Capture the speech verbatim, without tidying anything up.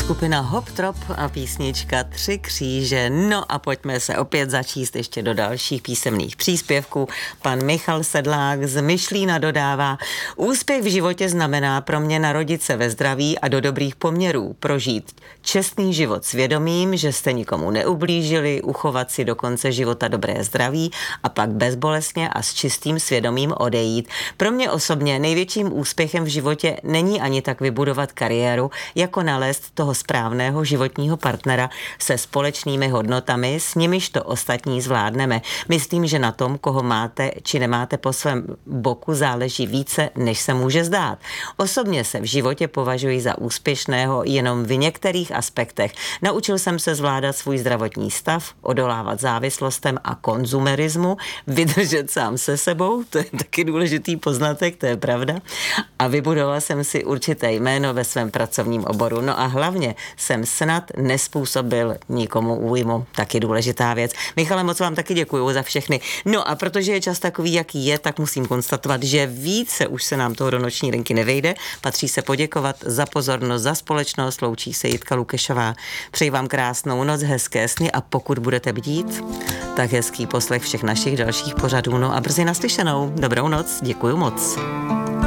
skupina Hop Trop a písnička Tři kříže. No a pojďme se opět začíst ještě do dalších písemných příspěvků. Pan Michal Sedlák z Myšlína dodává: úspěch v životě znamená pro mě narodit se ve zdraví a do dobrých poměrů, prožít čestný život s vědomím, že jste nikomu neublížili, uchovat si do konce života dobré zdraví a pak bezbolestně a s čistým svědomím odejít. Pro mě osobně největším úspěchem v životě není ani tak vybudovat kariéru, jako nalézt toho správného životního partnera se společnými hodnotami, s nimiž to ostatní zvládneme. Myslím, že na tom, koho máte či nemáte po svém boku, záleží více, než se může zdát. Osobně se v životě považuji za úspěšného jenom v některých aspektech. Naučil jsem se zvládat svůj zdravotní stav, odolávat závislostem a konzumerismu, vydržet sám se sebou, to je taky důležitý poznatek, to je pravda, a vybudoval jsem si určité jméno ve svém pracovním oboru. No a hlavně jsem snad nespůsobil nikomu újmu. Taky důležitá věc. Michale, moc vám taky děkuju za všechny. No a protože je čas takový, jaký je, tak musím konstatovat, že více už se nám toho do noční linky nevejde. Patří se poděkovat za pozornost, za společnost. Loučí se Jitka Lukešová. Přeji vám krásnou noc, hezké sny a pokud budete bdít, tak hezký poslech všech našich dalších pořadů. No a brzy naslyšenou. Dobrou noc. Děkuju moc.